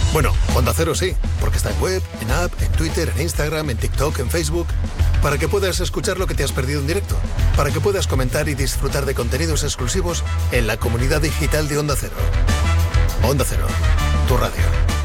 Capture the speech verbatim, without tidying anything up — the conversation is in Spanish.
Bueno, Onda Cero sí, porque está en web, en app, en Twitter, en Instagram, en TikTok, en Facebook, para que puedas escuchar lo que te has perdido en directo, para que puedas comentar y disfrutar de contenidos exclusivos en la comunidad digital de Onda Cero. Onda Cero, tu radio.